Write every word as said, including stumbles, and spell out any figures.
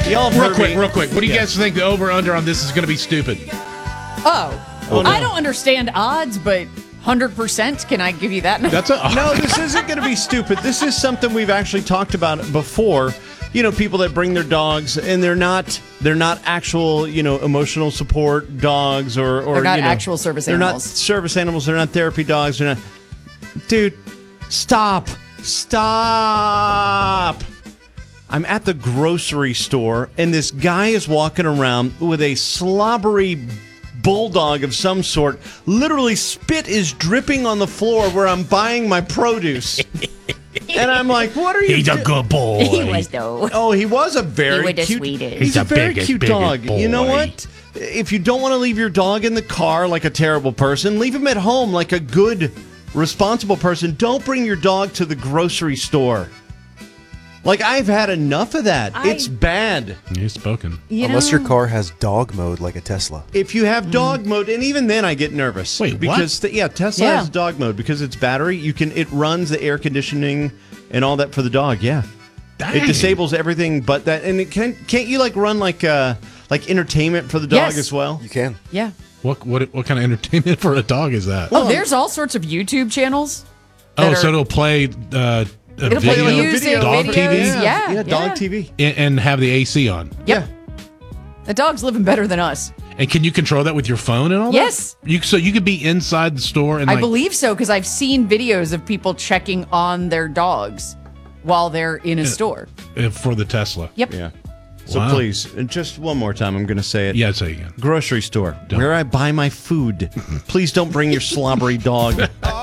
Y'all have Real heard quick, me. real quick. What do you Yeah. guys think the over-under on this is going to be stupid? Oh, Oh, no. I don't understand odds, but one hundred percent, can I give you that? That's a No, this isn't going to be stupid. This is something we've actually talked about before. You know, people that bring their dogs and they're not they're not actual, you know, emotional support dogs or or They're not you know, actual service they're animals. not service animals. They're not therapy dogs. They're not. Dude, stop, stop. I'm at the grocery store and this guy is walking around with a slobbery bulldog of some sort. Literally, spit is dripping on the floor where I'm buying my produce. And I'm like, what are you He's a do- good boy. He was, though. Oh, he was a very He was the cute. sweetest. He's, He's a, the very biggest, cute biggest dog. You know boy. what? If you don't want to leave your dog in the car like a terrible person, leave him at home like a good, responsible person. Don't bring your dog to the grocery store. Like, I've had enough of that. I- It's bad. He's spoken. You Unless know, your car has dog mode like a Tesla. If you have dog mode, and even then I get nervous. Wait, what? because the- yeah, Tesla Yeah. has dog mode because it's battery. You can it runs the air conditioning and all that for the dog. Yeah, Dang. it disables everything but that. And it can can't you like run like uh like entertainment for the dog Yes. as well? You can. Yeah. What what what kind of entertainment for a dog is that? Oh, there's all sorts of YouTube channels. that oh, are- so it'll play uh, a It'll play video, like music, dog videos, T V, yeah. yeah, yeah. dog T V. and, and have the A C on. Yep. The dog's living better than us. And can you control that with your phone and all Yes. that? You so you could be inside the store and I like, believe so because I've seen videos of people checking on their dogs while they're in a store. uh, for the Tesla. Yep. Yeah. So Wow. please, and just one more time, I'm going to say it. Yeah, say again. Grocery store, Don't. where I buy my food. Please don't bring your slobbery dog.